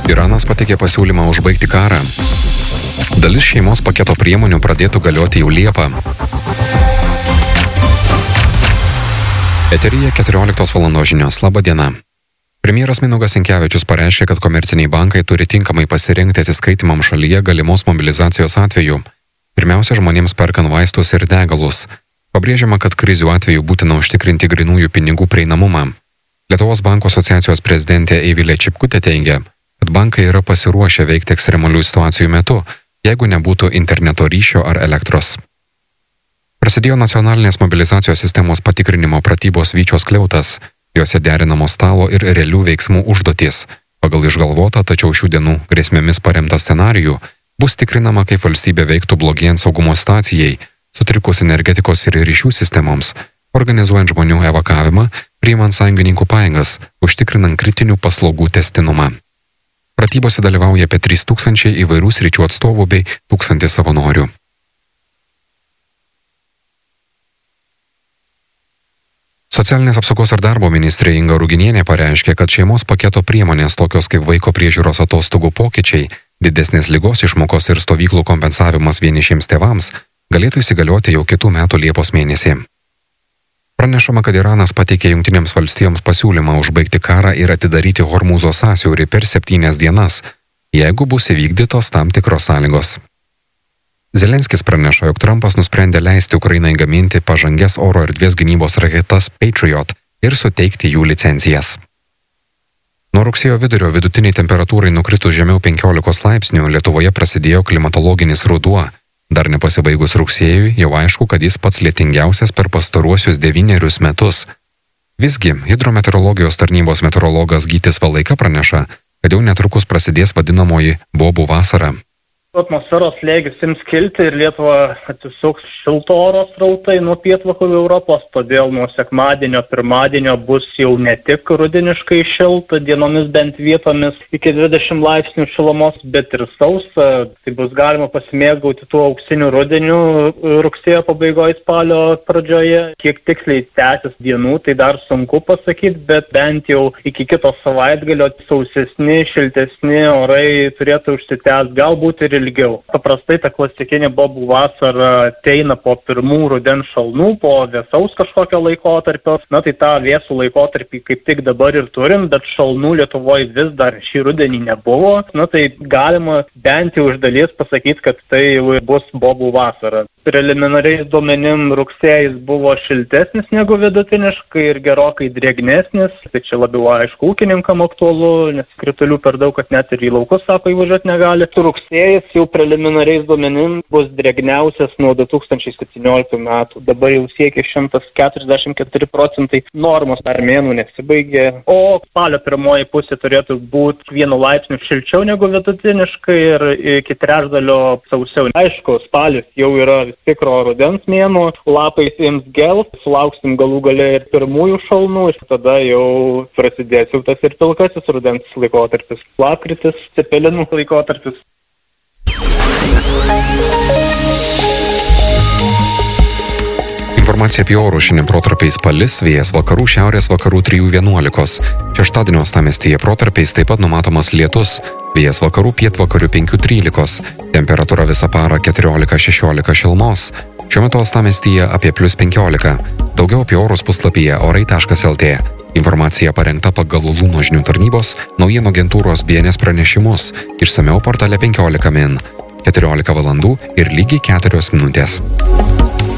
Iranas pateikė pasiūlymą užbaigti karą. Dalis šeimos paketo priemonių pradėtų galioti jau Liepą. Eteryje 14 val. Žinios. Labą dieną. Premjeras Mindaugas Sinkevičius pareiškė, kad komerciniai bankai turi tinkamai pasirengti atsiskaitimam šalyje galimos mobilizacijos atveju. Pirmiausia, žmonėms perkant vaistus ir degalus. Pabrėžiama, kad krizių atveju būtina užtikrinti grynųjų pinigų prieinamumą. Lietuvos bankų asociacijos prezidentė Eivilė Čipkutė teigia, kad bankai yra pasiruošę veikti ekstremalių situacijų metu, jeigu nebūtų interneto ryšio ar elektros. Prasidėjo nacionalinės mobilizacijos sistemos patikrinimo pratybos Vyčio skliautas. Jose derinamos stalo ir realių veiksmų užduotys. Pagal išgalvotą, tačiau šių dienų grėsmėmis paremtą scenarijų bus tikrinama, kaip valstybė veiktų blogėjant saugumo situacijai, sutrikus energetikos ir ryšių sistemoms, organizuojant žmonių evakavimą, priimant sąjungininkų pajėgas, užtikrinant kritinių paslaugų testinumą. Pratybose dalyvauja apie 3000 įvairių sričių atstovų bei 1000 savanorių. Socialinės apsaugos ir darbo ministrė Inga Ruginienė pareiškė, kad šeimos paketo priemonės tokios kaip vaiko priežiūros atostogų pokyčiai, didesnės ligos išmokos ir stovyklų kompensavimas vienišiems tėvams galėtų įsigalioti jau kitų metų Liepos mėnesį. Pranešama, kad Iranas pateikė Jungtinėms valstijoms pasiūlymą užbaigti karą ir atidaryti Hormūzo sąsiaurį per 7 dienas, jeigu bus įvykdytos tam tikros sąlygos. Zelenskis praneša, jog Trumpas nusprendė leisti Ukrainai gaminti pažangias oro erdvės gynybos raketas Patriot ir suteikti jų licencijas. Nuo rugsėjo vidurio vidutiniai temperatūrai nukritus žemiau 15 laipsnių, Lietuvoje prasidėjo klimatologinis ruduo. Dar nepasibaigus rugsėjui, jau aišku, kad jis pats lietingiausias per pastaruosius 9 metus. Visgi, hidrometeorologijos tarnybos meteorologas Gytis Valaika praneša, kad jau netrukus prasidės vadinamoji bobų vasara. Atmosferos slėgis ims kilti ir Lietuva atsisuks šilto oro srautai nuo pietvakarių Europos, todėl nuo sekmadienio, pirmadienio bus jau ne tik rudeniškai šilta, dienomis bent vietomis iki 20 laipsnių šilumos, bet ir sausa. Tai bus galima pasimėgauti tuo auksiniu rudeniu rugsėjo pabaigoje, spalio pradžioje. Kiek tiksliai tęsis dienų, tai dar sunku pasakyti, bet bent jau iki kito savaitgalio sausesni, šiltesni orai turėtų užsitęsti, galbūt ir ilgiau. Paprastai ta klasikinė bobų vasara ateina po pirmų rudens šalnų, po vėsaus kažkokio laikotarpio. Na tai tą vėsų laikotarpį kaip tik dabar ir turim, bet šalnų Lietuvoje vis dar šį rudenį nebuvo. Na tai galima bent jau iš dalies pasakyti, kad tai bus bobų vasara. Preliminariais duomenim rugsėjis buvo šiltesnis negu vidutiniškai ir gerokai drėgnesnis. Tai čia labiau aišku ūkininkam aktualu, nes kritulių per daug, kad net ir į laukus, sako, įvažiuoti negali. Rugsėjis jau preliminariais duomenim bus drėgniausias nuo 2017 metų. Dabar jau siekia 144%, normos dar mėnų nesibaigė. O spalio pirmoji pusė turėtų būti 1 laipsniu šilčiau negu vidutiniškai ir iki trečdalio sausiau. Aišku, spalis jau yra tikro rudens mėnuo, lapais ims gels, sulauksim galų gale ir pirmųjų šalnų, ir tada jau prasidės jau tas ir pilkasis rudens laikotarpis, lapkritis, cepelinų laikotarpis. Informacija apie orus šiandien protarpiais palis, vėjas vakarų, šiaurės vakarų 3–11. Šeštadienio uostamiestyje protarpiais taip pat numatomas lietus, vėjas vakarų pietvakarių 5–13. Temperatūra visą parą 14–16 šilumos. Šiuo metu uostamiestyje apie +15. Daugiau apie orus puslapyje orai.lt. Informacija parengta pagal Luno žinių tarnybos naujienų agentūros BNS pranešimus. Išsamiau portale 15 min. 14 valandų ir lygiai 4 minutės.